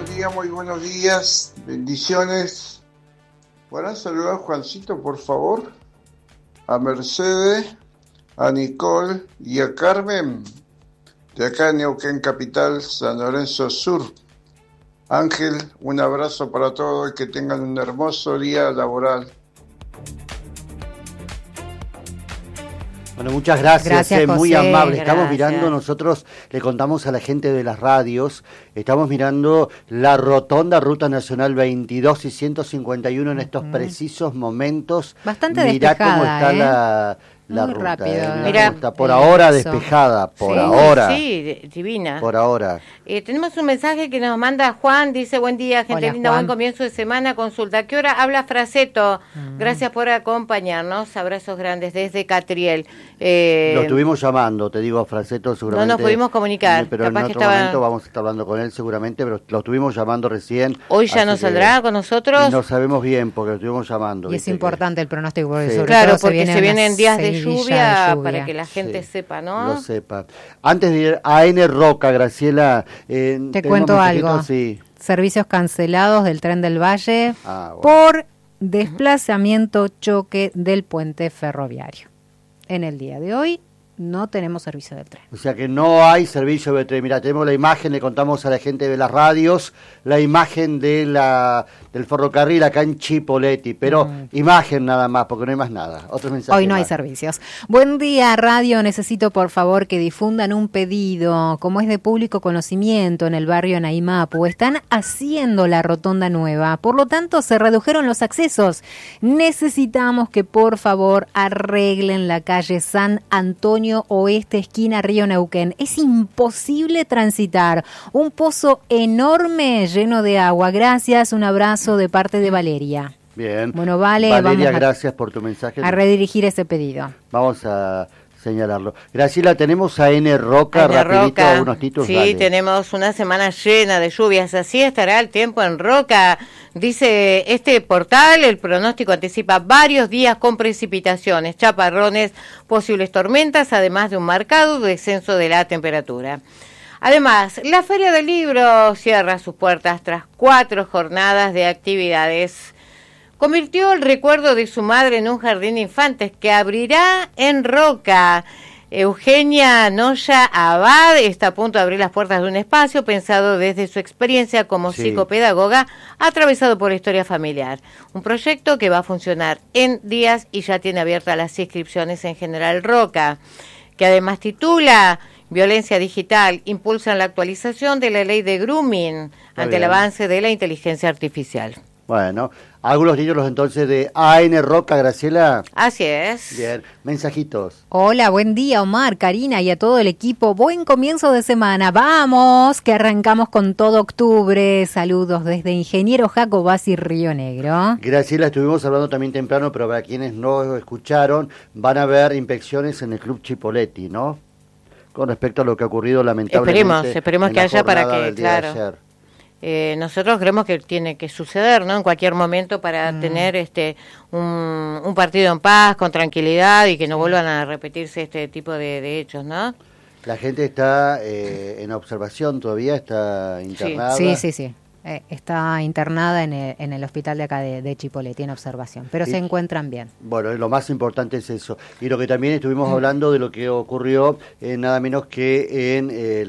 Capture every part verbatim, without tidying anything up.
buenos días, muy buenos días, bendiciones. ¿Podrán saludar a Juancito, por favor? A Mercedes, a Nicole y a Carmen, de acá en Neuquén Capital, San Lorenzo Sur. Ángel, un abrazo para todos y que tengan un hermoso día laboral. Bueno, muchas gracias, gracias eh, muy José, amable. Estamos gracias. mirando, nosotros le contamos a la gente de las radios, estamos mirando la rotonda Ruta Nacional veintidós y ciento cincuenta y uno en estos uh-huh. precisos momentos. Bastante Mirá despejada, cómo está ¿eh? la, la Muy ruta. rápido. Eh. Mirá Mirá, cómo está por ahora eso. despejada, por sí, ahora. Sí, divina. Por ahora. Eh, tenemos un mensaje que nos manda Juan, dice, buen día, gente Hola, linda, Juan. buen comienzo de semana, consulta. ¿A qué hora habla Fraceto? Mm. Gracias por acompañarnos, abrazos grandes desde Catriel. Eh, Lo estuvimos llamando, te digo, Fraceto seguramente. No nos pudimos comunicar. Pero Capaz en que otro estaba... momento vamos a estar hablando con él seguramente, pero lo estuvimos llamando recién. Hoy ya no saldrá con nosotros. No sabemos bien porque lo estuvimos llamando. Y es importante que... el pronóstico, porque sí. sobre Claro, todo porque se, se vienen días de lluvia, de lluvia para que la gente sí, sepa, ¿no? Lo sepa. Antes de ir a N Roca, Graciela. Eh, Te cuento algo. Sí. Servicios cancelados del Tren del Valle ah, bueno. por desplazamiento, choque del puente ferroviario. En el día de hoy no tenemos servicio del tren. O sea que no hay servicio de tren. Mira, tenemos la imagen, le contamos a la gente de las radios, la imagen de la del ferrocarril acá en Chipoleti, pero mm. imagen nada más, porque no hay más nada. Otro mensaje Hoy no más. hay servicios. Buen día, radio. Necesito, por favor, que difundan un pedido, como es de público conocimiento en el barrio Naimapu. Están haciendo la rotonda nueva, por lo tanto, se redujeron los accesos. Necesitamos que, por favor, arreglen la calle San Antonio Oeste, esquina Río Neuquén. Es imposible transitar. Un pozo enorme lleno de agua. Gracias, un abrazo de parte de Valeria. Bien. Bueno, vale, Valeria, vamos a, gracias por tu mensaje. A redirigir ese pedido. Vamos a señalarlo. Graciela, tenemos a N Roca, N rapidito, Roca. unos títulos. Sí, dale. tenemos una semana llena de lluvias, así estará el tiempo en Roca. Dice este portal, el pronóstico anticipa varios días con precipitaciones, chaparrones, posibles tormentas, además de un marcado descenso de la temperatura. Además, la Feria del Libro cierra sus puertas tras cuatro jornadas de actividades. Convirtió el recuerdo de su madre en un jardín de infantes que abrirá en Roca. Eugenia Noya Abad está a punto de abrir las puertas de un espacio pensado desde su experiencia como sí. psicopedagoga, atravesado por la historia familiar. Un proyecto que va a funcionar en días y ya tiene abiertas las inscripciones en General Roca, que además titula Violencia Digital, impulsan la actualización de la ley de grooming Está ante bien. el avance de la inteligencia artificial. Bueno, algunos títulos entonces de A N Roca, Graciela. Así es. Bien, mensajitos. Hola, buen día Omar, Karina y a todo el equipo. Buen comienzo de semana. Vamos, que arrancamos con todo octubre. Saludos desde Ingeniero Jacobasi, Río Negro. Graciela, estuvimos hablando también temprano, pero para quienes no escucharon, van a haber inspecciones en el Club Chipoleti, ¿no? Con respecto a lo que ha ocurrido lamentablemente. Esperemos, esperemos en que la haya para jornada que, del día de claro. ayer. Eh, nosotros creemos que tiene que suceder, ¿no? En cualquier momento para mm. tener este un, un partido en paz, con tranquilidad y que no vuelvan a repetirse este tipo de, de hechos, ¿no? La gente está eh, en observación todavía, está internada. Sí, sí, sí. sí. Eh, está internada en el, en el hospital de acá de, de Chipoleti en observación, pero y, se encuentran bien. Bueno, lo más importante es eso. Y lo que también estuvimos hablando de lo que ocurrió eh, nada menos que en eh,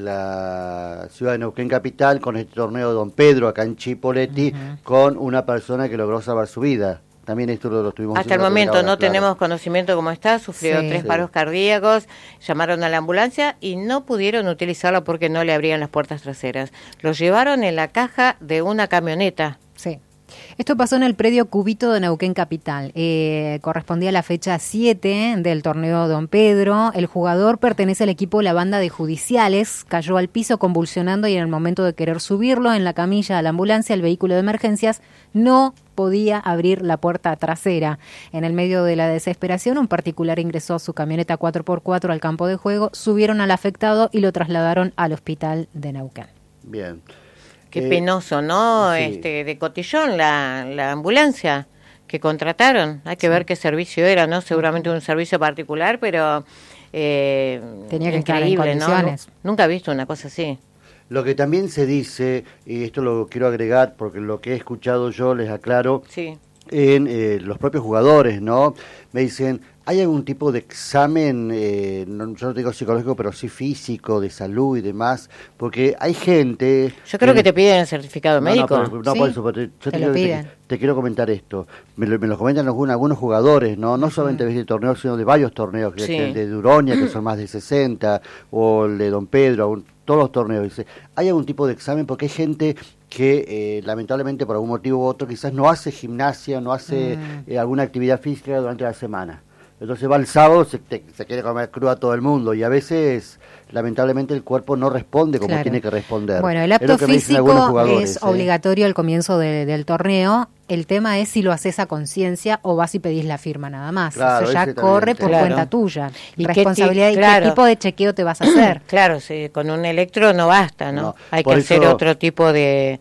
la ciudad de Neuquén Capital con este torneo de Don Pedro acá en Chipoleti uh-huh. con una persona que logró salvar su vida. También esto lo, lo estuvimos Hasta el momento hora, no claro. tenemos conocimiento cómo está, sufrió sí. tres sí. paros cardíacos, llamaron a la ambulancia y no pudieron utilizarla porque no le abrían las puertas traseras. Lo llevaron en la caja de una camioneta. Sí. Esto pasó en el predio Cubito de Neuquén Capital. Eh, correspondía a la fecha siete del torneo Don Pedro. El jugador pertenece al equipo La Banda de Judiciales. Cayó al piso convulsionando y en el momento de querer subirlo en la camilla a la ambulancia, el vehículo de emergencias no podía abrir la puerta trasera. En el medio de la desesperación, un particular ingresó su camioneta cuatro por cuatro al campo de juego, subieron al afectado y lo trasladaron al hospital de Neuquén. Bien. Qué eh, penoso, ¿no? Sí. Este, de cotillón la, la ambulancia que contrataron. Hay que sí. ver qué servicio era, ¿no? Seguramente un servicio particular, pero eh, tenía que increíble, estar en condiciones. ¿no? Nunca he visto una cosa así. Lo que también se dice, y esto lo quiero agregar porque lo que he escuchado yo, les aclaro, Sí. en eh, los propios jugadores, ¿no? Me dicen, ¿hay algún tipo de examen, eh, no, yo no digo psicológico, pero sí físico, de salud y demás? Porque hay gente... Yo creo que que te piden el certificado no, médico. No, pero, no Sí, por eso, porque yo te te, lo quiero- te- piden. te quiero comentar esto. Me lo, me lo comentan algunos, algunos jugadores, ¿no? No solamente de este torneo, sino de varios torneos, que Sí. el de Duroña, que son más de sesenta, o el de Don Pedro, aún- todos los torneos. Dice, ¿hay algún tipo de examen? Porque hay gente que eh, lamentablemente por algún motivo u otro quizás no hace gimnasia, no hace Mm. eh, alguna actividad física durante la semana. Entonces va el sábado, se, te- se quiere comer crudo a todo el mundo y a veces lamentablemente el cuerpo no responde como Claro. tiene que responder. Bueno, el Es acto lo que me dicen algunos físico jugadores, es ¿eh? obligatorio al comienzo de- del torneo. El tema es si lo haces a conciencia o vas y pedís la firma nada más. Claro, Eso ya ese también, corre por claro. cuenta tuya. ¿Y qué Responsabilidad ti- y claro. qué tipo de chequeo te vas a hacer. Claro, sí, con un electro no basta, ¿no? No, Hay que por hacer eso- otro tipo de,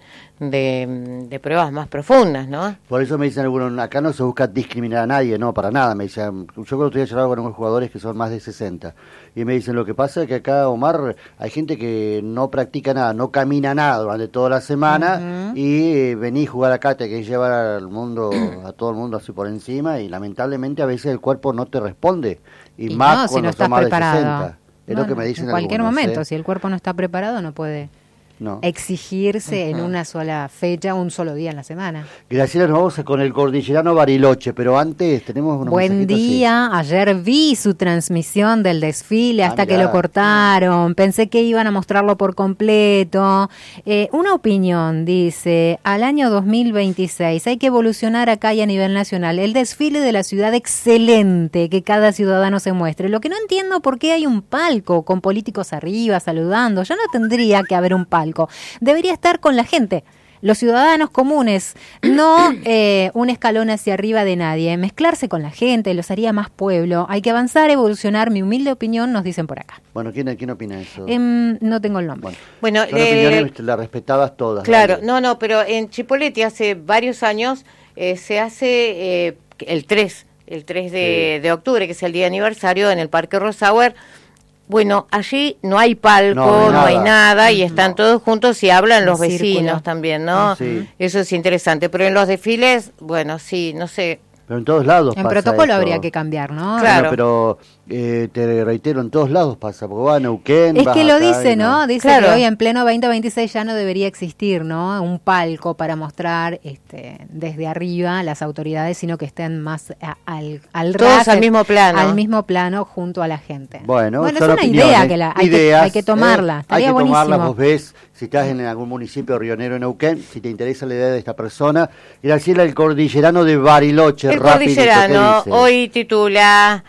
de, de pruebas más profundas, ¿no? Por eso me dicen algunos, acá no se busca discriminar a nadie, no, para nada. Me dicen, yo creo que estoy hablando con unos jugadores que son más de sesenta. Y me dicen, lo que pasa es que acá, Omar, hay gente que no practica nada, no camina nada durante toda la semana Ujú. y eh, vení a jugar acá, te querés llevar al mundo, a todo el mundo así por encima y lamentablemente a veces el cuerpo no te responde. Y, Y más no, si cuando no son estás más de preparado. sesenta. Es lo que Bueno, me dicen en cualquier algunos, momento, ¿eh? si el cuerpo no está preparado, no puede No. exigirse en Ujú. una sola fecha, un solo día en la semana. Graciela, nos vamos con el cordillerano Bariloche, pero antes tenemos unos Buen mensajitos, sí. día, ayer vi su transmisión del desfile Ah, hasta que mirá. lo cortaron, pensé que iban a mostrarlo por completo. Eh, una opinión, dice, al año dos mil veintiséis hay que evolucionar acá y a nivel nacional. El desfile de la ciudad excelente, que cada ciudadano se muestre. Lo que no entiendo por qué hay un palco con políticos arriba saludando, ya no tendría que haber un palco, debería estar con la gente. Los ciudadanos comunes, no eh, un escalón hacia arriba de nadie, mezclarse con la gente, los haría más pueblo. Hay que avanzar, evolucionar, mi humilde opinión, nos dicen por acá. Bueno, ¿quién, quién opina eso? Em, no tengo el nombre. Bueno, Bueno, son eh, opiniones, las respetadas todas. claro, dale. no, no, pero en Chipoleti hace varios años eh, se hace eh, el tres, el tres de, Sí. de octubre, que es el día de aniversario, en el Parque Rosauer. Bueno, allí no hay palco, No, no, no hay hay nada. nada, y están todos juntos y hablan los Un círculo. vecinos también, ¿no? Sí. Eso es interesante, pero en los desfiles, bueno, sí, no sé. Pero en todos lados En pasa protocolo eso. habría que cambiar, ¿no? Claro. Bueno, pero eh, te reitero, en todos lados pasa, porque va a Neuquén, Es vas que lo acá dice, y ¿no? Dice Claro. que hoy en pleno veinte veintiséis ya no debería existir, ¿no? Un palco para mostrar este, desde arriba las autoridades, sino que estén más a- al, al Todos ras, al mismo plano. Al mismo plano junto a la gente. Bueno, es son una opiniones, idea que la, hay, ideas, que, hay que tomarla. ¿eh? Estaría hay que buenísimo. tomarla, vos ves, si estás en algún municipio rionero en Neuquén, si te interesa la idea de esta persona. Graciela, el cordillerano de Bariloche, El rapidito, ¿qué Cordillerano dice? hoy titula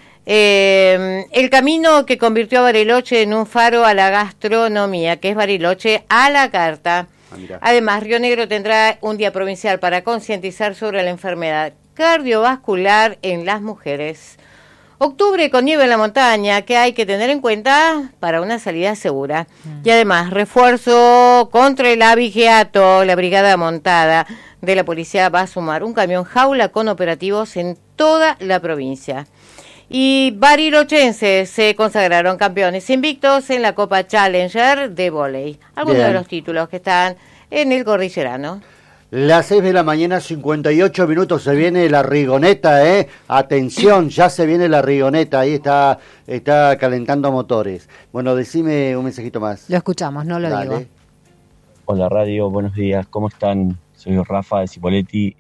eh, El camino que convirtió a Bariloche en un faro a la gastronomía, que es Bariloche a la carta. Ah, mirá. Además, Río Negro tendrá un día provincial para concientizar sobre la enfermedad cardiovascular en las mujeres. Octubre con nieve en la montaña, que hay que tener en cuenta para una salida segura. Y además, refuerzo contra el abigeato. La brigada montada de la policía va a sumar un camión jaula con operativos en toda la provincia. Y barilochenses se consagraron campeones invictos en la Copa Challenger de vóley. Algunos Bien. de los títulos que están en el Cordillerano. Las seis de la mañana, cincuenta y ocho minutos, se viene la rigoneta, ¿eh? Atención, ya se viene la rigoneta, ahí está está calentando motores. Bueno, decime un mensajito más. Lo escuchamos, no lo Dale. digo. Hola radio, buenos días, ¿cómo están? Soy Rafa de Cipolletti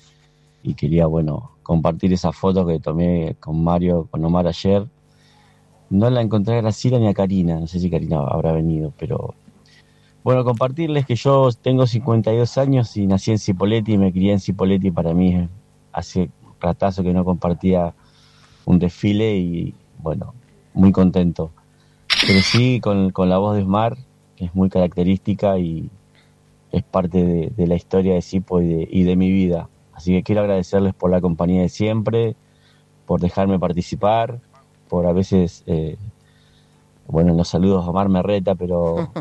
y quería, bueno, compartir esa foto que tomé con Mario, con Omar ayer. No la encontré a Graciela ni a Karina, no sé si Karina habrá venido, pero bueno, compartirles que yo tengo cincuenta y dos años y nací en Cipolletti y me crié en Cipolletti. Para mí hace ratazo que no compartía un desfile y bueno, muy contento. Pero sí con, con la voz de Omar, que es muy característica y es parte de, de la historia de Cipo y de, y de mi vida. Así que quiero agradecerles por la compañía de siempre, por dejarme participar, por a veces, eh, bueno, en los saludos Omar me reta, pero,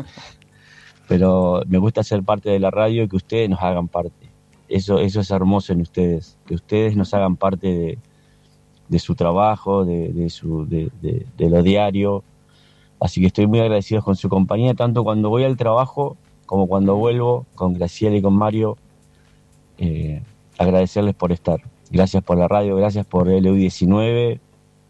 pero me gusta ser parte de la radio y que ustedes nos hagan parte. Eso, eso es hermoso en ustedes, que ustedes nos hagan parte de, de su trabajo, de, de, su, de, de, de lo diario. Así que estoy muy agradecido con su compañía, tanto cuando voy al trabajo como cuando vuelvo, con Graciela y con Mario. Eh, agradecerles por estar. Gracias por la radio, gracias por L U diecinueve,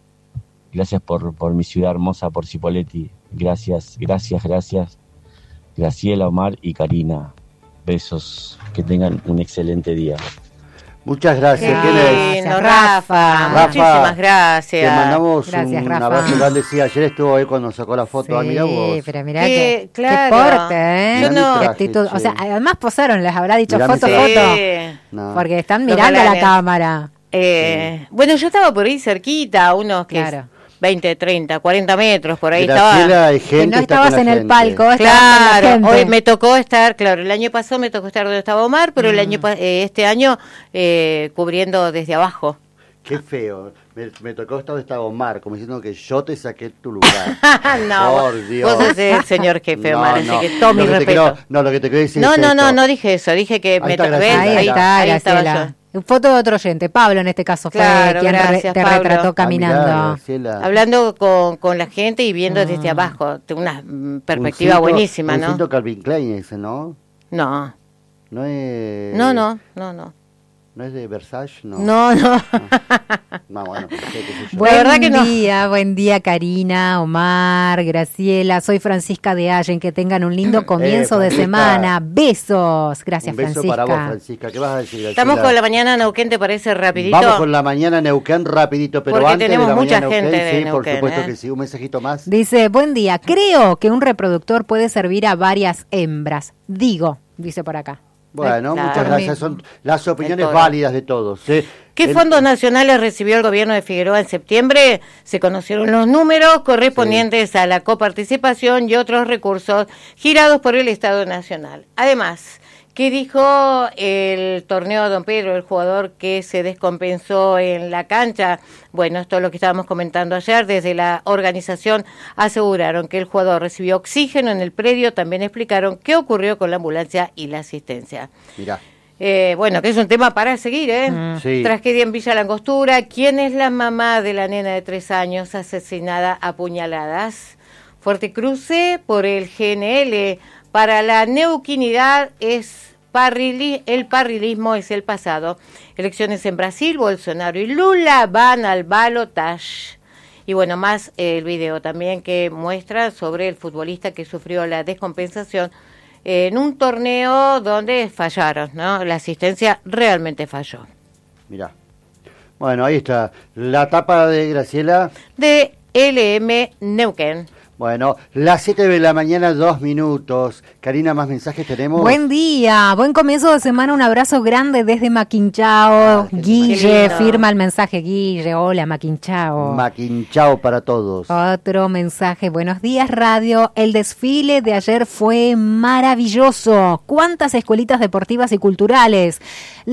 gracias por, por mi ciudad hermosa, por Cipolletti. Gracias, gracias, gracias. Graciela, Omar y Karina. Besos, que tengan un excelente día. Muchas gracias. Qué lindo, Rafa. Rafa, Muchísimas gracias. Te mandamos Gracias, un Rafa. abrazo grande. Sí, ayer estuvo ahí cuando sacó la foto. Ah, mirá vos. Sí, pero mirá Qué- que, claro. qué porte, ¿eh? Yo no- Qué actitud. O sea, además posaron, les habrá dicho Mirá mi foto, traje. foto. Sí. No. Porque están Los mirando a la galanes. cámara. Eh, bueno, yo estaba por ahí cerquita, unos que Claro. veinte, treinta, cuarenta metros, por ahí Graciela, estaba. hay Que gente, no está estabas con en la el gente. palco, estabas con la Claro, gente. hoy me tocó estar, claro, el año pasado me tocó estar donde estaba Omar, pero el año pa- eh, este año eh, cubriendo desde abajo. Qué feo. Me, me tocó estar donde estaba Omar, como diciendo que yo te saqué tu lugar. no, Por Dios. vos sos el señor jefe, No, Omar, así no. que todo mi Lo que te respeto. quiero- no, lo que te quiero decir No, es no, no, esto. no dije eso, dije que Ahí me está tocó. Graciela. Ahí Ahí está, ahí estaba Graciela. yo. Foto de otro oyente. Pablo, en este caso, fue Claro, quien re- gracias, te Pablo. retrató Ah, mirá, caminando. Graciela. Hablando con, con la gente y viendo Ah. desde abajo, de una mm, Un perspectiva cinto- buenísima, un ¿no? cinto Calvin Klein ese, ¿no? No, No es... no, no, no, no. ¿No es de Versace? No. No, no. No, bueno, no sé, qué sé yo. Buen La verdad que no. día, buen día Karina, Omar, Graciela, soy Francisca de Allen, que tengan un lindo comienzo de Francisca. semana, besos, gracias Un beso Francisca. para vos, Francisca. ¿Qué vas a decir, Graciela? Estamos con la mañana Neuquén, ¿te parece rapidito? Vamos con la mañana Neuquén rapidito, pero Porque antes tenemos de la mucha mañana gente Neuquén, de sí, por Neuquén, supuesto ¿eh? que sí, un mensajito más. Dice, buen día, creo que un reproductor puede servir a varias hembras, digo, dice por acá. Bueno, Claro. muchas gracias, son las opiniones todo. válidas de todos. ¿eh? ¿Qué El- fondos nacionales recibió el gobierno de Figueroa en septiembre? Se conocieron los números correspondientes a la coparticipación y otros recursos girados por el Estado Nacional. Además, ¿qué dijo el torneo Don Pedro, el jugador que se descompensó en la cancha? Bueno, esto es lo que estábamos comentando ayer. Desde la organización aseguraron que el jugador recibió oxígeno en el predio. También explicaron qué ocurrió con la ambulancia y la asistencia. Mirá, Eh, bueno, que es un tema para seguir, ¿eh? Mm. Sí. Tragedia en Villa Langostura. ¿Quién es la mamá de la nena de tres años asesinada a puñaladas? Fuerte cruce por el G N L. Para la neuquinidad es parrili- el parrilismo es el pasado. Elecciones en Brasil, Bolsonaro y Lula van al balotaje. Y bueno, más eh, el video también que muestra sobre el futbolista que sufrió la descompensación en un torneo donde fallaron, ¿no? La asistencia realmente falló. mirá. Bueno, ahí está. La tapa de Graciela. De L M Neuquén. Bueno, las siete de la mañana, dos minutos. Karina, ¿más mensajes tenemos? Buen día, buen comienzo de semana, un abrazo grande desde Maquinchao. Ah, qué Guille, lindo. firma el mensaje, Guille, hola Maquinchao. Maquinchao para todos. Otro mensaje, buenos días radio, el desfile de ayer fue maravilloso, cuántas escuelitas deportivas y culturales.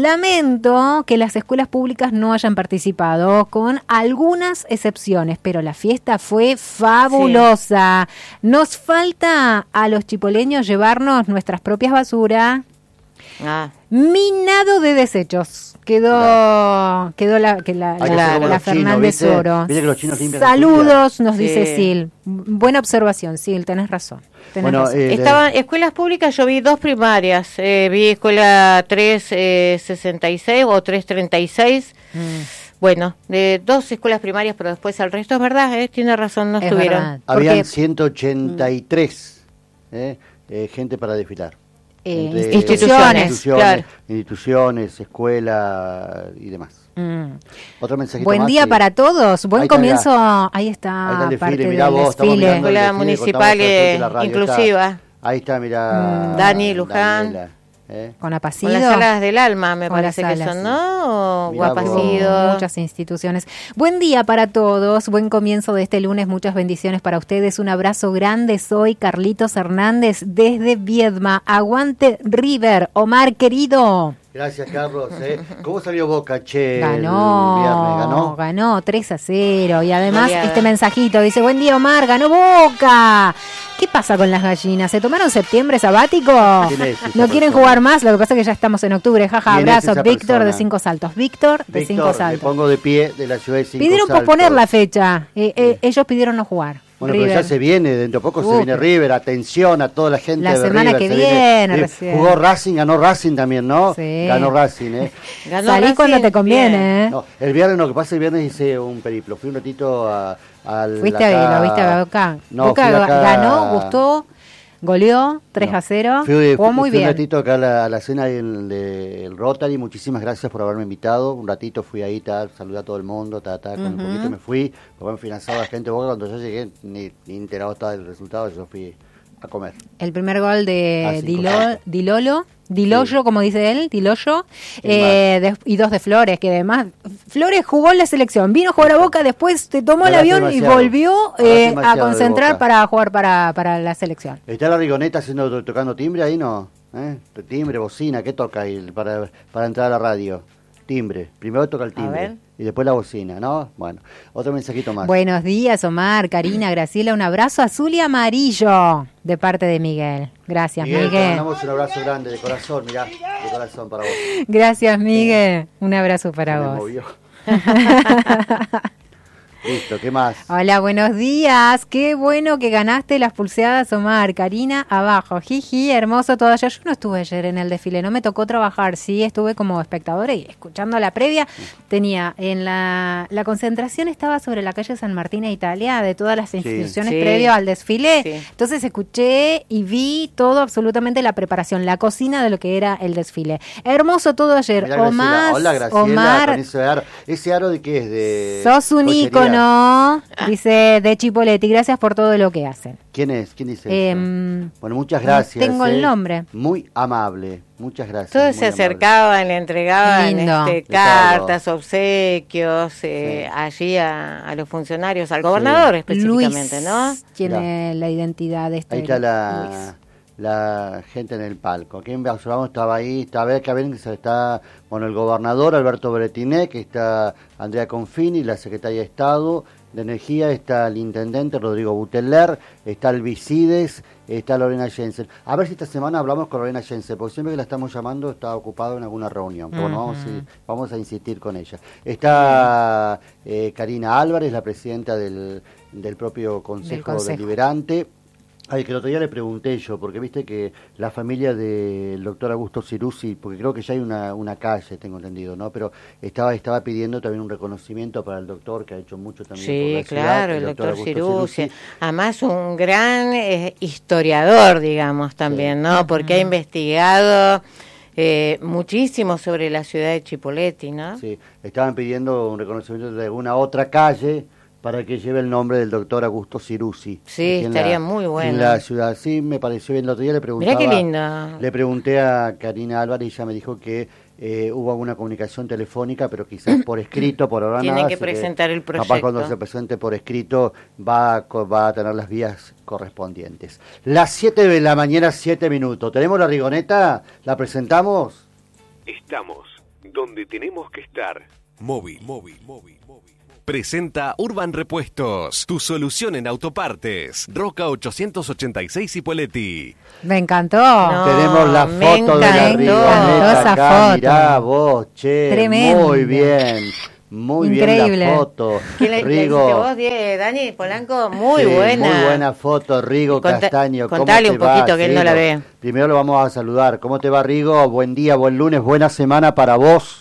Lamento que las escuelas públicas no hayan participado, con algunas excepciones, pero la fiesta fue fabulosa. Nos falta a los chipoleños llevarnos nuestras propias basuras. Ah, Minado de desechos. Quedó quedó la, que la, Hay que la- hacer como la los chinos, Fernández ¿viste? Oro. Viste que los chinos limpian la Saludos, nos Sí. dice Sil. Buena observación, Sil, tenés razón. Tenés Bueno, razón. eh, estaban escuelas públicas, yo vi dos primarias. Eh, vi escuela trescientos sesenta y seis o trescientos treinta y seis. Mm, Bueno, de dos escuelas primarias, pero después al resto es verdad, ¿eh? Tiene razón, no es estuvieron. verdad. Habían Porque, ciento ochenta y tres eh, eh, gente para desfilar. eh, Entre instituciones, instituciones, claro. instituciones, escuela y demás. mm. Otro mensajito Buen más, día sí. para todos. Buen Ahí está, comienzo. Ahí está, Ahí está el desfile, parte mirá del vos, estamos desfile. mirando el Escuela desfile, municipal, contamos a la gente de eh, la radio, inclusiva. Está, ahí está, mirá. Mm. Dani Luján. Daniela, ¿eh? Con Con Apacido. las salas del alma, me Con las parece que salas, son, sí. ¿no? O Mirá vos. Guapacido. Muchas instituciones. Buen día para todos, buen comienzo de este lunes, muchas bendiciones para ustedes, un abrazo grande, soy Carlitos Hernández desde Viedma, aguante River, Omar querido. Gracias, Carlos. ¿eh? ¿Cómo salió Boca, che? Ganó, El viernes, ¿ganó? ganó tres a cero y además Goleada. este mensajito dice, buen día Omar, ganó Boca. ¿Qué pasa con las gallinas? ¿Se tomaron septiembre sabático? ¿Quién es esa ¿No quieren persona? jugar más? Lo que pasa es que ya estamos en octubre, jaja, ¿Quién es abrazo, esa Víctor persona? de Cinco Saltos, Víctor de Víctor, Cinco me Saltos. pongo de pie de la ciudad de Cinco Pidieron Saltos. posponer la fecha, eh, eh, ellos pidieron no jugar. Bueno, River. pero ya se viene, dentro de poco Uh, se viene River, atención a toda la gente La de semana River. que se viene, River. recién. Jugó Racing, ganó Racing también, ¿no? Sí. Ganó Racing, ¿eh? Ganó Salí Racing, cuando te conviene, bien. ¿eh? No, el viernes, lo que pasa, el viernes hice un periplo. Fui un ratito a, al. Fuiste acá- a, lo viste a Boca. No, Boca fui acá- ganó, gustó, goleó tres No. a cero. Fui, Jugó fui- muy fui bien. un ratito acá a la, a la cena del de Rotary. Muchísimas gracias por haberme invitado. Un ratito fui ahí, ta, saludé a todo el mundo, ta, ta, con un Ujú. poquito me fui. Porque me financiado la gente de Boca. Cuando yo llegué, ni, ni enterado estaba del resultado. Yo fui a comer. El primer gol de Ah, sí, Dilo- correcto. Dilolo, Diloyo, Sí. como dice él, Diloyo, ¿Quién eh, de- y dos de Flores, que además Flores jugó en la selección, vino a jugar a Boca, después te tomó el Hablaste avión y demasiado. volvió Hablaste eh, a demasiado de concentrar Boca. para jugar para, para la selección. ¿Está la Rigoneta haciendo, tocando timbre ahí, no? ¿Eh? Timbre, bocina, ¿qué toca ahí para, para entrar a la radio? Timbre. Primero toca el timbre ver. y después la bocina, ¿no? Bueno, otro mensajito más. Buenos días, Omar, Karina, Graciela, un abrazo azul y amarillo de parte de Miguel. Gracias, Miguel, te Miguel. mandamos un abrazo grande de corazón, mirá, de corazón para vos. Gracias, Miguel. Un abrazo para Se me vos. movió. Listo, ¿qué más? Hola, buenos días. Qué bueno que ganaste las pulseadas, Omar. Karina, abajo. Jiji, hermoso todo ayer. Yo no estuve ayer en el desfile, no me tocó trabajar. Sí, estuve como espectadora y escuchando la previa. Tenía en la... La concentración estaba sobre la calle San Martín e Italia, de todas las instituciones Sí. previo al desfile. Sí. Entonces escuché y vi todo, absolutamente la preparación, la cocina de lo que era el desfile. Hermoso todo ayer. Mirá, Graciela. Omar, Hola, Graciela, Omar, con ese aro. ¿Ese aro de qué es? De sos un joyería. ícono, dice de Chipoletti. Gracias por todo lo que hacen. ¿Quién es? ¿Quién dice Em, eso? Bueno, muchas gracias. tengo el eh. nombre. Muy amable, muchas gracias. Todos muy se amable. acercaban, le entregaban Lindo. este, Les hago. cartas, obsequios eh, Sí. allí a, a los funcionarios, al gobernador específicamente, Luis ¿no? tiene la identidad de este Ahí está Luis. la, la gente en el palco. Aquí en observamos estaba ahí, está, a ver, que ven que se está, bueno, el gobernador Alberto Bretiné, que está Andrea Confini, la secretaria de Estado de Energía, está el intendente Rodrigo Buteler, está el Vicides, está Lorena Jensen. A ver si esta semana hablamos con Lorena Jensen, porque siempre que la estamos llamando está ocupado en alguna reunión. Pero bueno, vamos, a, vamos a insistir con ella. Está eh, Karina Álvarez, la presidenta del, del propio Consejo, Del Consejo. Deliberante. Ay, que el otro día le pregunté yo, porque viste que la familia del doctor Augusto Ciruzzi, porque creo que ya hay una, una calle, tengo entendido, ¿no? Pero estaba estaba pidiendo también un reconocimiento para el doctor, que ha hecho mucho también por Sí, la ciudad, claro, el doctor Augusto Ciruzzi. Además, un gran eh, historiador, digamos, también, Sí. ¿no? Porque ha investigado eh, muchísimo sobre la ciudad de Chipoletti, ¿no? Sí, estaban pidiendo un reconocimiento de alguna otra calle para que lleve el nombre del doctor Augusto Ciruzzi. Sí, aquí en estaría la- muy bueno. En la ciudad, sí, me pareció bien. El otro día le preguntaba... Mirá qué lindo. Le pregunté a Karina Álvarez y ella me dijo que eh, hubo alguna comunicación telefónica, pero quizás por escrito, por ahora Tienen nada, que así presentar el Capaz proyecto. cuando se presente por escrito va a, co- va a tener las vías correspondientes. Las siete de la mañana, siete minutos. ¿Tenemos la rigoneta? ¿La presentamos? Estamos donde tenemos que estar. Móvil, móvil, móvil, móvil. Presenta Urban Repuestos, tu solución en autopartes. Roca ochocientos ochenta y seis Cipolletti. Me encantó. No, Tenemos la me foto de la encantó. rigoneta esa acá, foto. mirá vos, che, Tremendo. muy bien, muy bien Increíble. la foto. ¿Quién le, le Rigo, hiciste vos, Die- Dani Polanco? Muy sí, buena. Muy buena foto, Rigo Conta- Castaño. ¿Cómo contale te un poquito, va, que él no la Rigo? ve. Primero lo vamos a saludar. ¿Cómo te va, Rigo? Buen día, buen lunes, buena semana para vos.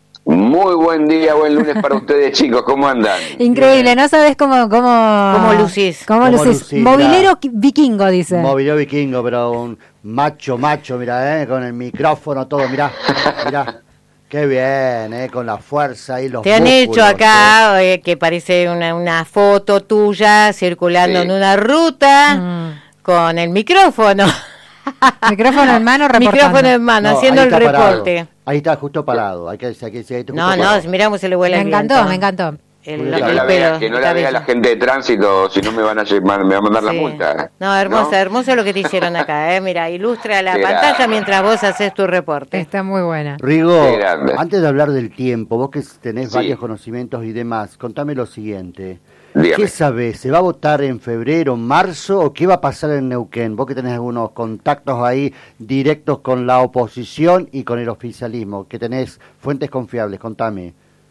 Muy buen día, buen lunes para ustedes, chicos. ¿Cómo andan? Increíble, no sabes cómo cómo Cómo lucís. cómo Cómo lucís. lucís, Movilero mirá. qui- vikingo dice. Movilio vikingo, pero un macho, macho, mira, eh, con el micrófono, todo, mirá, mirá. Qué bien, eh, con la fuerza y los Te han músculos, hecho acá eh, que parece una, una foto tuya circulando Sí. en una ruta Mm. con el micrófono. Micrófono en mano, reportando. Micrófono en mano, No, haciendo ahí el está parado. reporte. Ahí está justo parado. Hay que, hay que, hay que- justo No, no, parado. miramos se le huele Me el encantó, viento. me encantó. El, Que Que el no la pelo, vea, que no está la vea bello. la gente de tránsito, si no me van a, lle- me van a mandar la Sí. multa. No, hermoso, ¿No? hermoso lo que te hicieron acá, eh. Mira, ilustra la Qué pantalla grande. mientras vos haces tu reporte. Está muy buena. Rigo, Qué grande. antes de hablar del tiempo, vos que tenés Sí. varios conocimientos y demás, contame lo siguiente. Dígame. ¿Qué sabés? ¿Se va a votar en febrero, marzo o qué va a pasar en Neuquén? Vos que tenés algunos contactos ahí directos con la oposición y con el oficialismo, que tenés fuentes confiables, contame.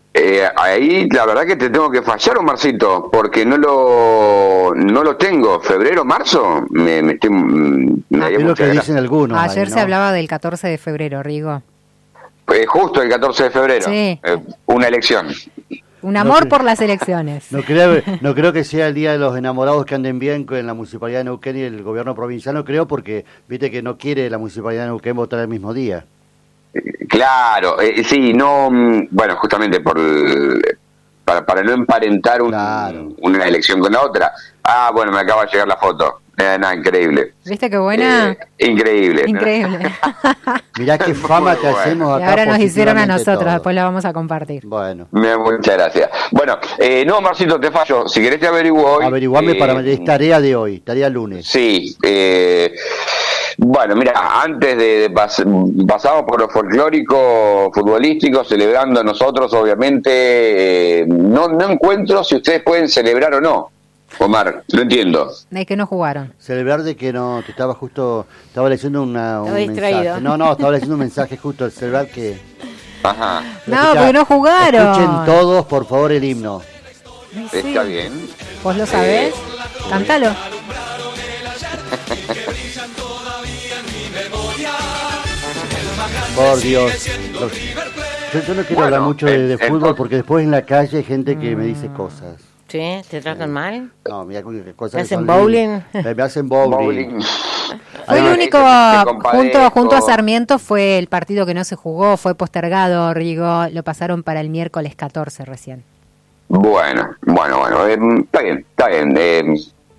Eh, ahí la verdad que te tengo que fallar, Omarcito, porque no lo no lo tengo. ¿Febrero, marzo? Me, me estoy... Me es lo que gracia. dicen algunos. Ayer ahí, se ¿no? hablaba del catorce de febrero, Rigo. Eh, justo el catorce de febrero. Sí. Eh, una elección. Un amor No, por las elecciones. No creo, no creo que sea el día de los enamorados que anden bien en la Municipalidad de Neuquén y el gobierno provincial, no creo, porque viste que no quiere la Municipalidad de Neuquén votar el mismo día. Claro, eh, sí, no, bueno, justamente por el- para, para no emparentar un- Claro. una elección con la otra. Ah, bueno, me acaba de llegar la foto. Eh, no, increíble. ¿Viste qué buena? Eh, increíble. Increíble. Mirá qué fama Muy te bueno. hacemos Y acá. ahora nos hicieron a positivamente nosotros, todo. después la vamos a compartir. Bueno, Me- Muchas gracias. Bueno, eh, no, Marcito, te fallo. Si querés te averiguo hoy. averiguame eh, para es tarea de hoy, tarea lunes. Sí, eh, bueno, mira, antes de, de pas- pasamos por lo folclórico, futbolístico, celebrando nosotros, obviamente, eh, no, no encuentro si ustedes pueden celebrar o no. Omar, no entiendo. Es que no jugaron. Celebrar de que no, te estaba justo, estaba leyendo una, un Estaba distraído. mensaje. No, no, estaba leyendo un mensaje justo, el celebrar que... Ajá, No, Escuchá, porque no jugaron. Escuchen todos, por favor, el himno. Sí. está bien. ¿Vos lo sabés? Cántalo. Por Dios. Los- Yo, yo no quiero Bueno, hablar mucho de, de eh, fútbol entonces- porque después en la calle hay gente que me dice cosas. ¿Sí? ¿Te tratan mal? No, mira qué cosas. ¿Te que hacen son bowling? lindas. Me hacen bowling. Bowling. Fue el Ah, único, te- te compadezco. junto, junto a Sarmiento fue el partido que no se jugó, fue postergado, Rigo, lo pasaron para el miércoles catorce recién. Bueno, bueno, bueno, eh, está bien, está bien. eh,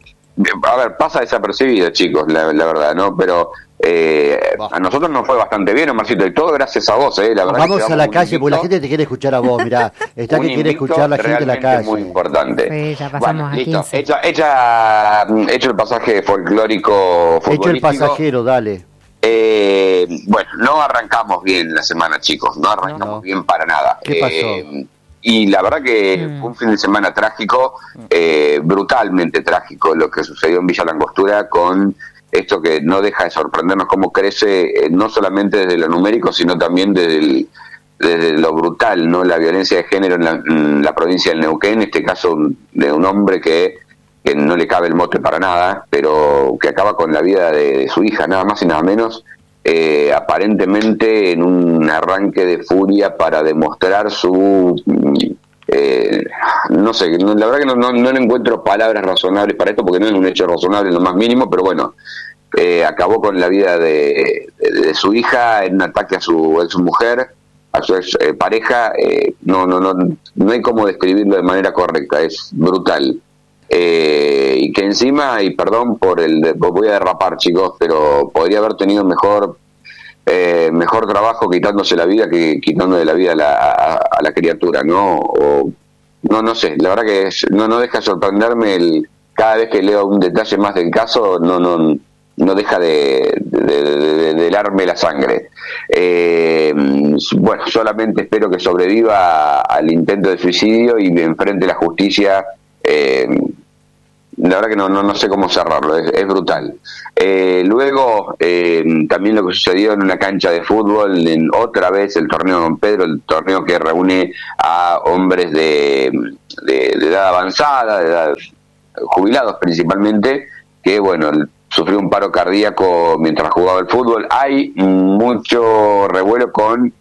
a ver, pasa desapercibido, chicos, la, la verdad, ¿no? Pero eh, a nosotros nos fue bastante bien, Omarcito, y todo gracias a vos, ¿eh? La verdad Vamos que a llevamos la un calle porque la invicto- gente te quiere escuchar a vos, mirá. Está un que quiere invicto escuchar la gente en la realmente calle. muy importante. Sí, ya pasamos a listo, quince. hecha, hecha, hecho el pasaje folclórico Hecho el futbolístico. pasajero, dale. Eh, bueno, no arrancamos bien la semana, chicos, no arrancamos No. bien para nada. ¿Qué pasó? Eh, y la verdad que Mm. fue un fin de semana trágico, eh, brutalmente trágico lo que sucedió en Villa Langostura con esto que no deja de sorprendernos cómo crece, eh, no solamente desde lo numérico, sino también desde, el- desde lo brutal, ¿no? La violencia de género en la, en la provincia del Neuquén, en este caso un- de un hombre que que no le cabe el mote para nada, pero que acaba con la vida de, de su hija, nada más y nada menos, eh, aparentemente en un arranque de furia para demostrar su... mm, eh, no sé, no- la verdad que no, no, no le encuentro palabras razonables para esto, porque no es un hecho razonable en lo más mínimo, pero bueno, eh, acabó con la vida de, de- de su hija en un ataque a su, a su mujer, a su ex, eh, pareja, eh, no, no, no, no hay cómo describirlo de manera correcta, es brutal. Eh, y que encima, y perdón por el de- voy a derrapar, chicos, pero podría haber tenido mejor eh, mejor trabajo quitándose la vida que quitándole la vida a la, a, a la criatura, ¿no? O, no, no sé, la verdad que es- no, no deja de sorprenderme el, cada vez que leo un detalle más del caso, no, no, no deja de, de, de, de- de helarme la sangre. Eh, bueno, solamente espero que sobreviva al intento de suicidio y me enfrente la justicia. Eh, la verdad que no, no, no sé cómo cerrarlo, es, es brutal. Eh, luego, eh, también lo que sucedió en una cancha de fútbol, en otra vez el torneo Don Pedro, el torneo que reúne a hombres de, de, de edad avanzada, de edad jubilados principalmente, que bueno, sufrió un paro cardíaco mientras jugaba el fútbol. Hay mucho revuelo con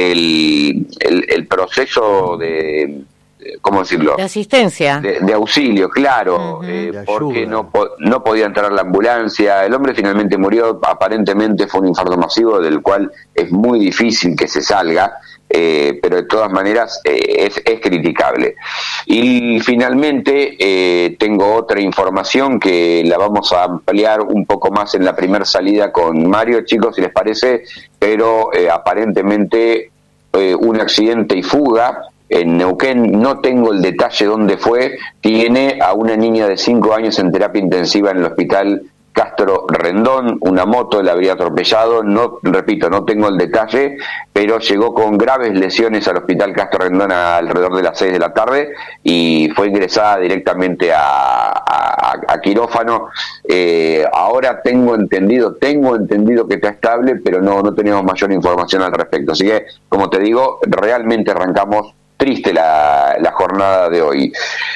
el, el, el proceso de... ¿cómo decirlo? De asistencia. De, de auxilio, claro, Ujú. eh, De porque ayuda. no, po- no podía entrar la ambulancia. El hombre finalmente murió, aparentemente fue un infarto masivo del cual es muy difícil que se salga, eh, pero de todas maneras eh, es, es criticable. Y finalmente eh, tengo otra información que la vamos a ampliar un poco más en la primera salida con Mario, chicos, si les parece, pero eh, aparentemente eh, un accidente y fuga en Neuquén, no tengo el detalle dónde fue, tiene a una niña de cinco años en terapia intensiva en el hospital Castro Rendón, una moto la habría atropellado, no, repito, no tengo el detalle, pero llegó con graves lesiones al hospital Castro Rendón a alrededor de las seis de la tarde y fue ingresada directamente a, a, a quirófano. Eh, ahora tengo entendido, tengo entendido que está estable, pero no, no tenemos mayor información al respecto. Así que, como te digo, realmente arrancamos triste la, la jornada de hoy.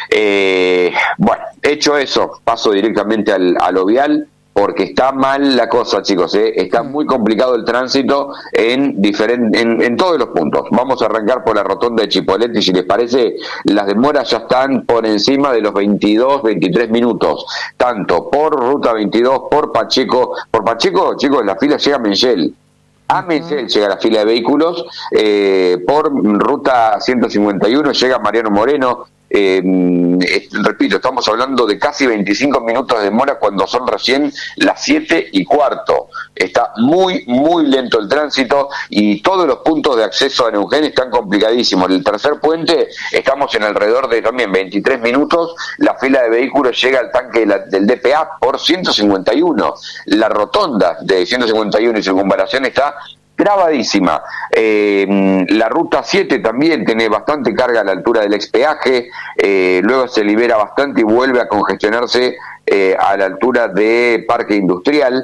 Eh, bueno, hecho eso, paso directamente al, al Ovial, porque está mal la cosa, chicos, ¿eh? Está muy complicado el tránsito en, diferen, en, en todos los puntos. Vamos a arrancar por la rotonda de Chipoleti, si les parece. Las demoras ya están por encima de los veintidós, veintitrés minutos, tanto por Ruta veintidós, por Pacheco. Por Pacheco, chicos, la fila llega a Menchel. A Menchel llega la fila de vehículos, eh, por Ruta ciento cincuenta y uno llega Mariano Moreno. Eh, eh, repito, estamos hablando de casi veinticinco minutos de demora cuando son recién las siete y cuarto. Está muy, muy lento el tránsito y todos los puntos de acceso a Neuquén están complicadísimos. En el tercer puente estamos en alrededor de también veintitrés minutos. La fila de vehículos llega al tanque de la, del D P A por ciento cincuenta y uno. La rotonda de ciento cincuenta y uno y circunvalación está grabadísima. Eh, la ruta siete también tiene bastante carga a la altura del expeaje, eh, luego se libera bastante y vuelve a congestionarse eh, a la altura de Parque Industrial.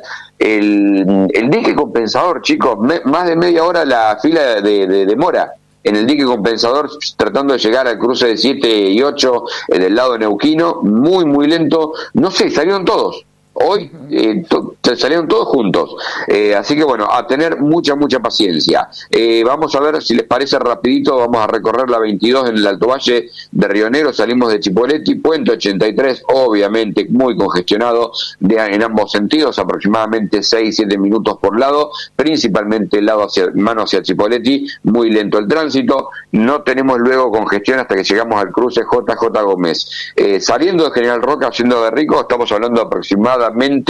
El, el dique compensador, chicos, me, más de media hora la fila de, de demora en el dique compensador tratando de llegar al cruce de siete y ocho eh, del lado neuquino, muy muy lento. No sé, salieron todos. Hoy eh, to, salieron todos juntos, eh, así que bueno, a tener mucha, mucha paciencia. Eh, vamos a ver si les parece rapidito, vamos a recorrer la veintidós en el Alto Valle de Río Negro, salimos de Chipoleti, Puente ochenta y tres, obviamente muy congestionado de, en ambos sentidos, aproximadamente seis siete minutos por lado, principalmente el lado hacia, mano hacia Chipoleti, muy lento el tránsito, no tenemos luego congestión hasta que llegamos al cruce J J Gómez. Eh, saliendo de General Roca, yendo de Rico, estamos hablando aproximadamente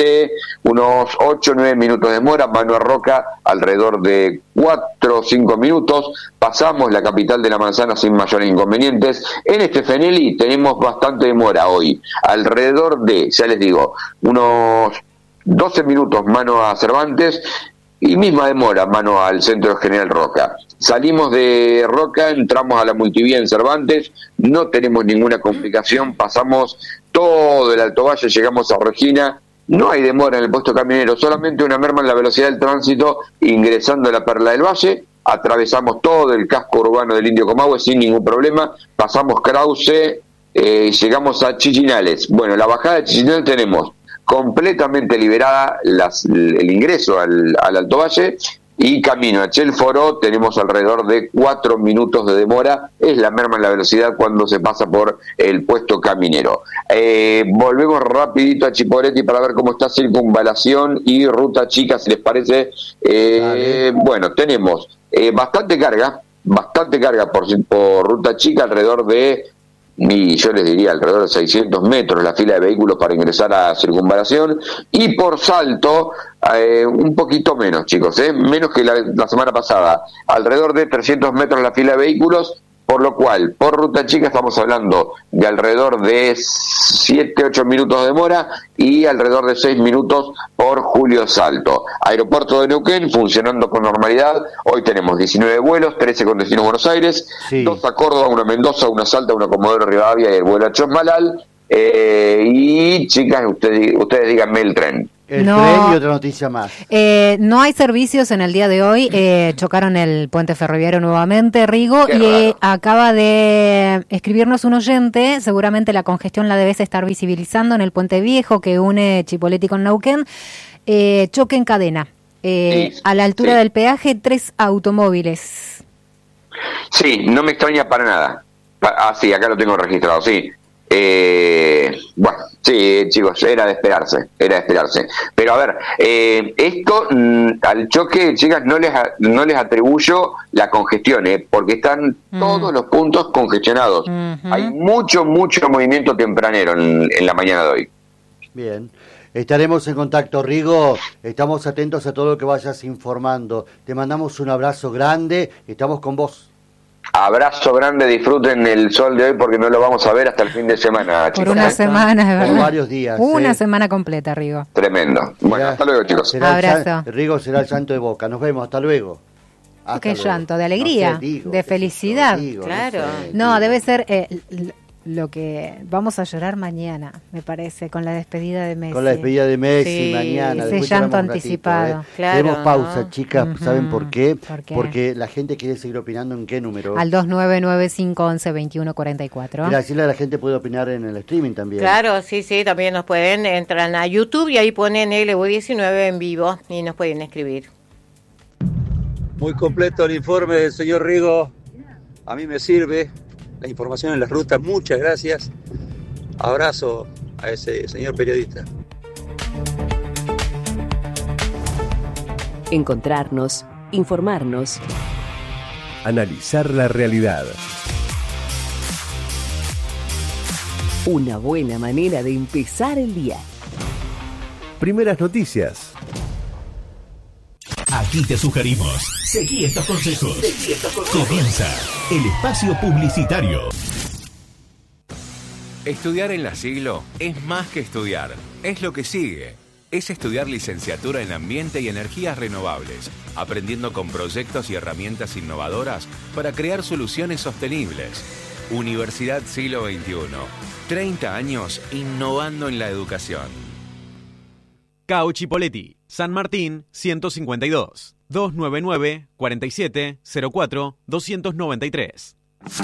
unos ocho o nueve minutos de demora, mano a Roca alrededor de cuatro o cinco minutos, pasamos la capital de la Manzana sin mayores inconvenientes. En este Fenelli tenemos bastante demora hoy, alrededor de, ya les digo, unos doce minutos mano a Cervantes y misma demora mano al centro de General Roca. Salimos de Roca, entramos a la multivía en Cervantes, no tenemos ninguna complicación, pasamos todo el Alto Valle, llegamos a Regina. No hay demora en el puesto camionero, solamente una merma en la velocidad del tránsito ingresando a la Perla del Valle. Atravesamos todo el casco urbano del Indio Comahue sin ningún problema, pasamos Krause, eh, llegamos a Chichinales. Bueno, la bajada de Chichinales tenemos completamente liberada las, el ingreso al, al Alto Valle, y camino a Chelforó tenemos alrededor de cuatro minutos de demora, es la merma en la velocidad cuando se pasa por el puesto caminero. Eh, volvemos rapidito a Chipoleti para ver cómo está Circunvalación y Ruta Chica, si les parece. Eh, bueno, tenemos eh, bastante carga, bastante carga por, por Ruta Chica, alrededor de, y yo les diría alrededor de seiscientos metros la fila de vehículos para ingresar a Circunvalación, y por Salto eh, un poquito menos, chicos, eh, menos que la, la semana pasada, alrededor de trescientos metros la fila de vehículos, por lo cual por Ruta Chica estamos hablando de alrededor de siete ocho minutos de demora y alrededor de seis minutos por Julio Salto. Aeropuerto de Neuquén funcionando con normalidad, hoy tenemos diecinueve vuelos, trece con destino a Buenos Aires, sí. dos a Córdoba, una a Mendoza, una a Salta, una a Comodoro Rivadavia y el vuelo a Chosmalal. Eh, y chicas, ustedes, ustedes díganme el tren. El no, tren y otra noticia más. Eh, no hay servicios en el día de hoy. Eh, chocaron el puente ferroviario nuevamente, Rigo, Qué y eh, raro. acaba de escribirnos un oyente. Seguramente la congestión la debes estar visibilizando en el puente viejo que une Chipoleti con Neuquén. Eh, choque en cadena. Eh, Sí, a la altura sí. del peaje, tres automóviles. Sí, no me extraña para nada. Pa- Ah, sí, acá lo tengo registrado, sí. Eh, bueno, sí, chicos, era de esperarse, era de esperarse. Pero a ver, eh, esto mm, al choque, chicas, no les a- no les atribuyo la congestión, eh, porque están Mm. todos los puntos congestionados. Ujú. Hay mucho, mucho movimiento tempranero en, en la mañana de hoy. Bien. Estaremos en contacto, Rigo. Estamos atentos a todo lo que vayas informando. Te mandamos un abrazo grande. Estamos con vos. Abrazo grande, disfruten el sol de hoy porque no lo vamos a ver hasta el fin de semana, Por chicos. una ¿eh? semana, es Por verdad. varios días, Una eh. semana completa, Rigo. Tremendo. Bueno, Será- hasta luego, chicos. será el Abrazo. llan- Rigo será el llanto de Boca. Nos vemos. Hasta luego. Hasta Qué luego. llanto, de alegría, No sé, digo, de qué sé yo, felicidad. digo, Claro. sé, No, digo. debe ser... eh, l- lo que vamos a llorar mañana, me parece, con la despedida de Messi. Con la despedida de Messi sí, mañana. Ese Después llanto ratito, anticipado. ¿eh? Claro, Tenemos pausa, ¿no? chicas. Uh-huh. ¿Saben por qué? ¿Por qué? Porque la gente quiere seguir opinando en qué número. Al dos nueve nueve cinco once veintiuno cuarenta y cuatro. Y decirle a la gente puede opinar en el streaming también. Claro, sí, sí, también nos pueden entrar a YouTube y ahí ponen L U diecinueve en vivo y nos pueden escribir. Muy completo el informe del señor Rigo. A mí me sirve la información en las rutas. Muchas gracias. Abrazo a ese señor periodista. Encontrarnos, informarnos. Analizar la realidad. Una buena manera de empezar el día. Primeras noticias. Aquí te sugerimos. Seguí estos consejos. Seguí estos consejos. Comienza el espacio publicitario. Estudiar en la Siglo es más que estudiar, es lo que sigue. Es estudiar licenciatura en Ambiente y Energías Renovables, aprendiendo con proyectos y herramientas innovadoras para crear soluciones sostenibles. Universidad Siglo veintiuno. treinta años innovando en la educación. Cao Chipoleti, San Martín, ciento cincuenta y dos, dos nueve nueve, cuarenta y siete, cero cuatro, doscientos noventa y tres.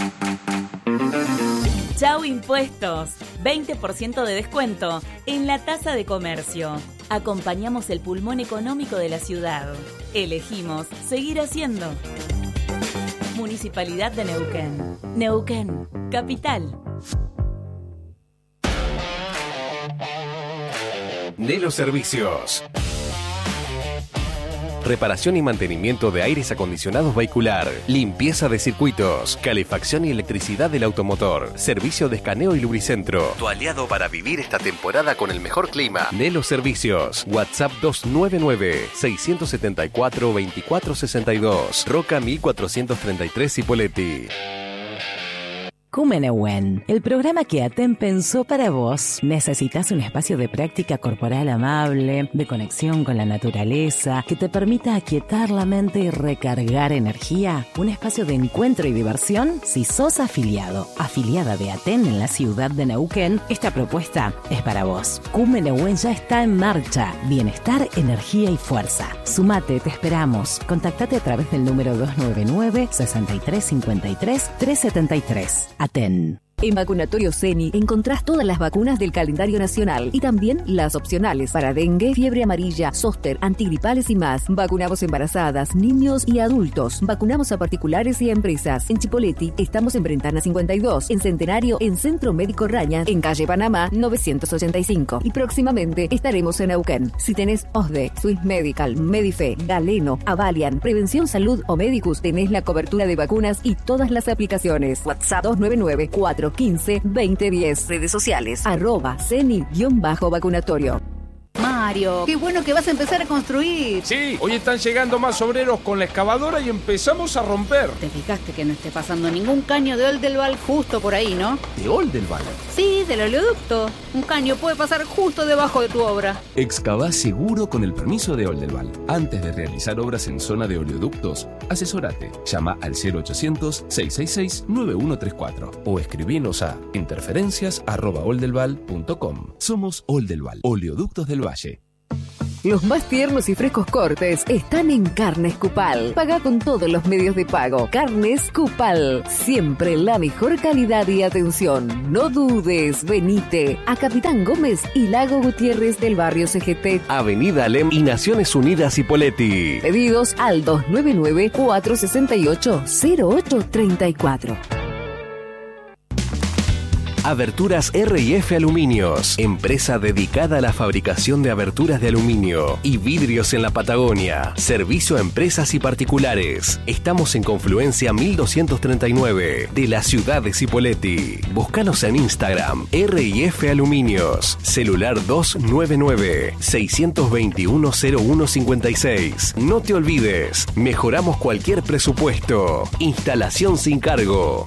Chau Impuestos, veinte por ciento de descuento en la tasa de comercio. Acompañamos el pulmón económico de la ciudad. Elegimos seguir haciendo. Municipalidad de Neuquén. Neuquén, capital. Nelo Servicios. Reparación y mantenimiento de aires acondicionados vehicular, limpieza de circuitos, calefacción y electricidad del automotor, servicio de escaneo y lubricentro. Tu aliado para vivir esta temporada con el mejor clima. Nelo Servicios. WhatsApp dos nueve nueve, seis siete cuatro, dos cuatro seis dos. Roca mil cuatrocientos treinta y tres Cipolletti. Cumenewen, el programa que Aten pensó para vos. ¿Necesitas un espacio de práctica corporal amable, de conexión con la naturaleza, que te permita aquietar la mente y recargar energía? ¿Un espacio de encuentro y diversión? Si sos afiliado, afiliada de Aten en la ciudad de Neuquén, esta propuesta es para vos. Cumenewen ya está en marcha. Bienestar, energía y fuerza. Sumate, te esperamos. Contactate a través del número dos nueve nueve, seis tres cinco tres, tres siete tres. Aten. En Vacunatorio Ceni encontrás todas las vacunas del calendario nacional y también las opcionales para dengue, fiebre amarilla, zóster, antigripales y más. Vacunamos embarazadas, niños y adultos. Vacunamos a particulares y a empresas. En Chipolletti estamos en Brentana cincuenta y dos, en Centenario, en Centro Médico Raña, en Calle Panamá novecientos ochenta y cinco. Y próximamente estaremos en Neuquén. Si tenés O S D E, Swiss Medical, Medife, Galeno, Avalian, Prevención Salud o Medicus, tenés la cobertura de vacunas y todas las aplicaciones. WhatsApp dos nueve nueve, cuatro quince, veinte diez. Redes sociales, arroba ceni-vacunatorio. Mario, qué bueno que vas a empezar a construir. Sí, hoy están llegando más obreros con la excavadora y empezamos a romper. Te fijaste que no esté pasando ningún caño de Oldelval justo por ahí, ¿no? ¿De Oldelval? Sí, del oleoducto. Un caño puede pasar justo debajo de tu obra. Excavá seguro con el permiso de Oldelval. Antes de realizar obras en zona de oleoductos, asesórate. Llama al cero ochocientos, seiscientos sesenta y seis, noventa y uno treinta y cuatro o escribinos a interferencias arroba oldelval punto com. Somos Oldelval, Oleoductos del Valle. Los más tiernos y frescos cortes están en Carnes Cupal. Paga con todos los medios de pago. Carnes Cupal. Siempre la mejor calidad y atención. No dudes, venite a Capitán Gómez y Lago Gutiérrez del barrio C G T. Avenida Alem y Naciones Unidas Cipolletti. Pedidos al dos nueve nueve, cuatro seis ocho, cero ocho tres cuatro. Aberturas R y F Aluminios, empresa dedicada a la fabricación de aberturas de aluminio y vidrios en la Patagonia. Servicio a empresas y particulares. Estamos en Confluencia mil doscientos treinta y nueve de la ciudad de Cipolletti. Búscanos en Instagram, R y F Aluminios. Celular dos nueve nueve, seis dos uno, cero uno cinco seis. No te olvides, mejoramos cualquier presupuesto. Instalación sin cargo.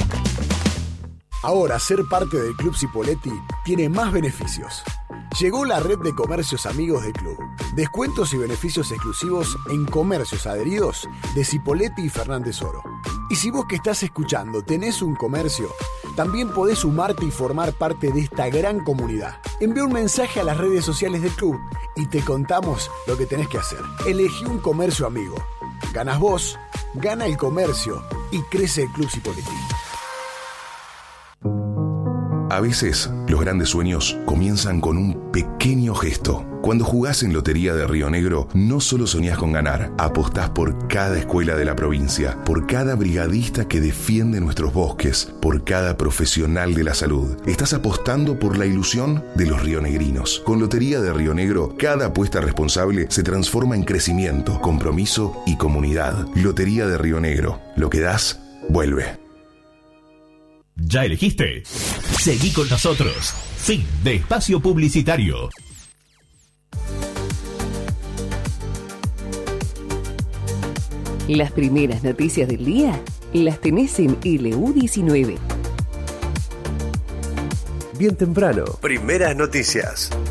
Ahora ser parte del Club Cipolletti tiene más beneficios. Llegó la red de comercios amigos del club. Descuentos y beneficios exclusivos en comercios adheridos de Cipolletti y Fernández Oro. Y si vos que estás escuchando tenés un comercio, También podés sumarte y formar parte de esta gran comunidad. Envía un mensaje a las redes sociales del club y te contamos lo que tenés que hacer. Elegí un comercio amigo. Ganas vos, gana el comercio y crece el Club Cipolletti. A veces, los grandes sueños comienzan con un pequeño gesto. Cuando jugás en Lotería de Río Negro, no solo soñás con ganar, apostás por cada escuela de la provincia, por cada brigadista que defiende nuestros bosques, por cada profesional de la salud. Estás apostando por la ilusión de los rionegrinos. Con Lotería de Río Negro, cada apuesta responsable se transforma en crecimiento, compromiso y comunidad. Lotería de Río Negro. Lo que das, vuelve. ¿Ya elegiste? Seguí con nosotros. Fin de espacio publicitario. Las primeras noticias del día las tenés en L U diecinueve. Bien temprano. Primeras noticias.